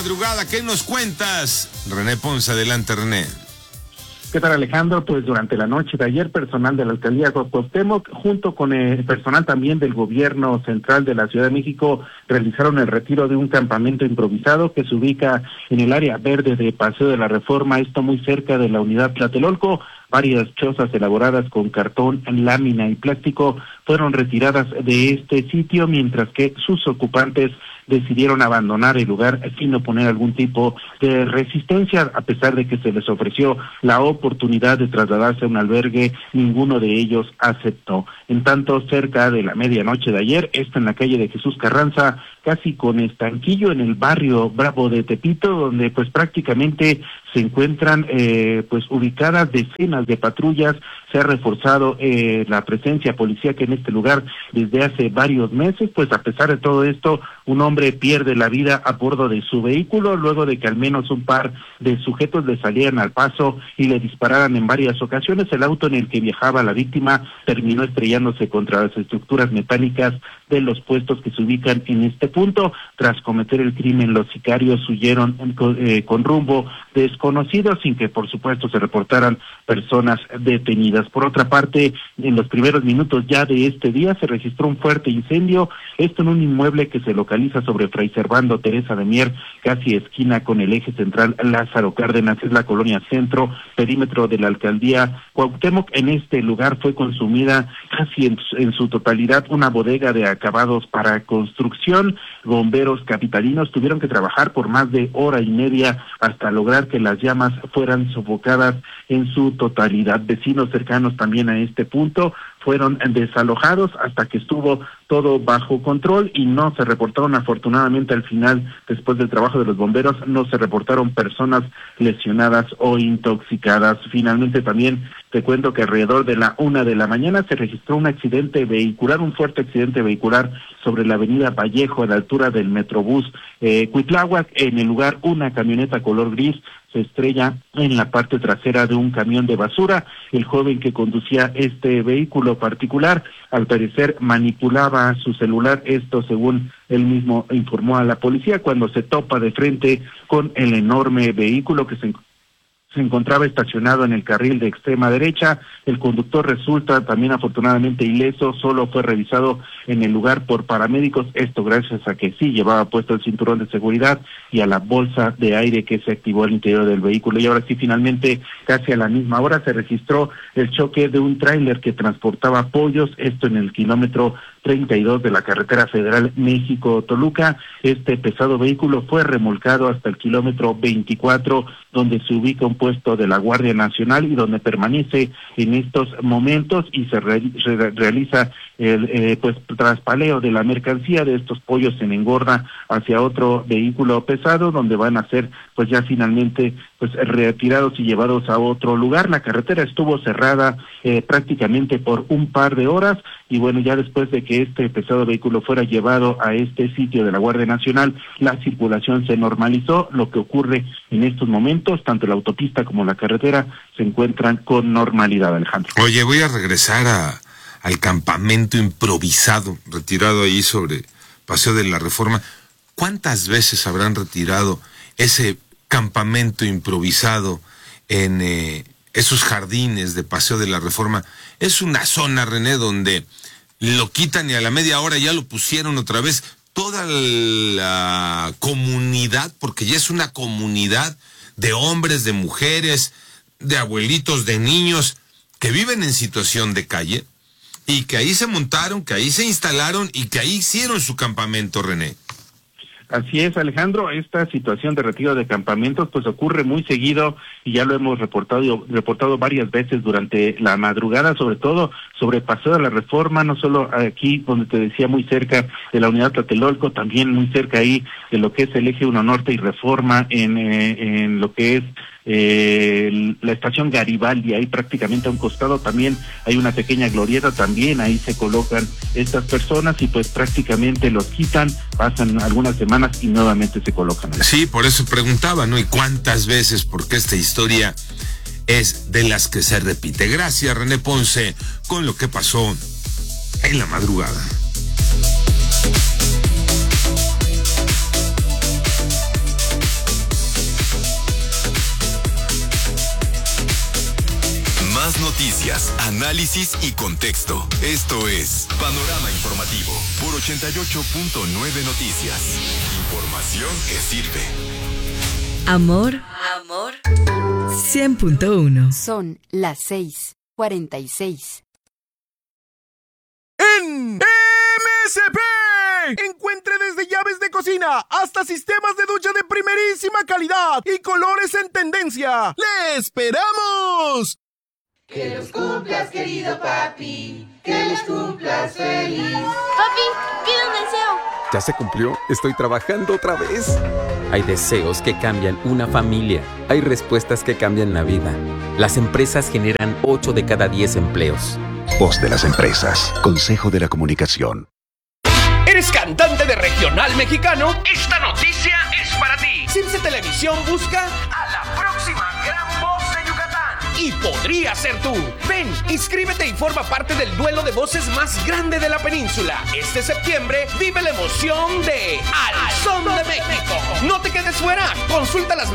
Madrugada, ¿qué nos cuentas? René Ponce, adelante, René. ¿Qué tal, Alejandro? Pues durante la noche de ayer, personal de la alcaldía Cuauhtémoc, junto con el personal también del gobierno central de la Ciudad de México, realizaron el retiro de un campamento improvisado que se ubica en el área verde de Paseo de la Reforma, esto muy cerca de la unidad Tlatelolco. Varias chozas elaboradas con cartón, lámina y plástico fueron retiradas de este sitio, mientras que sus ocupantes decidieron abandonar el lugar sin oponer algún tipo de resistencia. A pesar de que se les ofreció la oportunidad de trasladarse a un albergue, ninguno de ellos aceptó. En tanto, cerca de la medianoche de ayer, esto en la calle de Jesús Carranza, casi con Estanquillo, en el barrio Bravo de Tepito, donde pues prácticamente se encuentran pues ubicadas decenas de patrullas. Se ha reforzado la presencia policíaca en este lugar desde hace varios meses. Pues a pesar de todo esto, un hombre pierde la vida a bordo de su vehículo luego de que al menos un par de sujetos le salieran al paso y le dispararan en varias ocasiones. El auto en el que viajaba la víctima terminó estrellándose contra las estructuras metálicas de los puestos que se ubican en este punto. Tras cometer el crimen, los sicarios huyeron con rumbo desconocido, sin que por supuesto se reportaran personas detenidas. Por otra parte, en los primeros minutos ya de este día se registró un fuerte incendio, esto en un inmueble que se localiza sobre Fray Servando Teresa de Mier, casi esquina con el eje central Lázaro Cárdenas, es la colonia Centro, perímetro de la alcaldía Cuauhtémoc. En este lugar fue consumida casi en su totalidad una bodega de acabados para construcción. Bomberos capitalinos tuvieron que trabajar por más de hora y media hasta lograr que las llamas fueran sofocadas en su totalidad. Vecinos cercanos también a este punto fueron desalojados hasta que estuvo todo bajo control y no se reportaron, afortunadamente al final, después del trabajo de los bomberos, no se reportaron personas lesionadas o intoxicadas. Finalmente también te cuento que alrededor de la 1 de la mañana se registró un accidente vehicular, un fuerte accidente vehicular sobre la avenida Vallejo a la altura del Metrobús Cuitláhuac. En el lugar, una camioneta color gris se estrella en la parte trasera de un camión de basura. El joven que conducía este vehículo particular, al parecer manipulaba su celular, esto según él mismo informó a la policía, cuando se topa de frente con el enorme vehículo que se encontraba estacionado en el carril de extrema derecha. El conductor resulta también afortunadamente ileso, solo fue revisado en el lugar por paramédicos, esto gracias a que sí llevaba puesto el cinturón de seguridad y a la bolsa de aire que se activó al interior del vehículo. Y ahora sí, finalmente, casi a la misma hora se registró el choque de un tráiler que transportaba pollos, esto en el kilómetro 32 de la carretera federal México-Toluca. Este pesado vehículo fue remolcado hasta el kilómetro 24, donde se ubica un puesto de la Guardia Nacional y donde permanece en estos momentos y se realiza el pues traspaleo de la mercancía de estos pollos en engorda hacia otro vehículo pesado, donde van a ser pues ya finalmente pues retirados y llevados a otro lugar. La carretera estuvo cerrada prácticamente por un par de horas y bueno, ya después de que este pesado vehículo fuera llevado a este sitio de la Guardia Nacional, la circulación se normalizó. Lo que ocurre en estos momentos, tanto la autopista como la carretera se encuentran con normalidad, Alejandro. Oye, voy a regresar al campamento improvisado, retirado ahí sobre Paseo de la Reforma. ¿Cuántas veces habrán retirado ese campamento improvisado en esos jardines de Paseo de la Reforma? Es una zona, René, donde lo quitan y a la media hora ya lo pusieron otra vez. Toda la comunidad, porque ya es una comunidad de hombres, de mujeres, de abuelitos, de niños, que viven en situación de calle, y que ahí se montaron, que ahí se instalaron y que ahí hicieron su campamento, René. Así es, Alejandro, esta situación de retiro de campamentos pues ocurre muy seguido y ya lo hemos reportado varias veces durante la madrugada, sobre todo sobre Paseo de la Reforma, no solo aquí donde te decía muy cerca de la unidad Tlatelolco, también muy cerca ahí de lo que es el eje 1 Norte y Reforma en lo que es la estación Garibaldi, ahí prácticamente a un costado también hay una pequeña glorieta, también ahí se colocan estas personas y pues prácticamente los quitan, pasan algunas semanas y nuevamente se colocan. Sí, por eso preguntaba, ¿no? ¿Y cuántas veces? Porque esta historia es de las que se repite. Gracias, René Ponce, con lo que pasó en la madrugada. noticias, análisis y contexto. Esto es Panorama Informativo por 88.9 Noticias. Información que sirve. Amor. 100.1. Son las 6:46. En MSP. Encuentre desde llaves de cocina hasta sistemas de ducha de primerísima calidad y colores en tendencia. ¡Le esperamos! Que los cumplas, querido papi. Que los cumplas feliz. Papi, pide un deseo. ¿Ya se cumplió? Estoy trabajando otra vez. Hay deseos que cambian una familia. Hay respuestas que cambian la vida. Las empresas generan 8 de cada 10 empleos. Voz de las empresas. Consejo de la Comunicación. ¿Eres cantante de regional mexicano? Esta noticia es para ti. Cimse Televisión busca a la próxima gran voz de Yucatán. Y podría ser tú. Ven, inscríbete y forma parte del duelo de voces más grande de la península. Este septiembre vive la emoción de Al Son de México. No te quedes fuera. Consulta las